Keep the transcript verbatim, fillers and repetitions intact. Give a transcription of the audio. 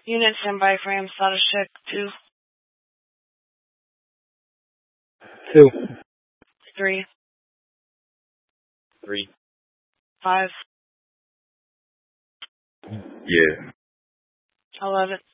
Unit standby frame, status check, two. Two. Three. Three. Five. Yeah. Eleven.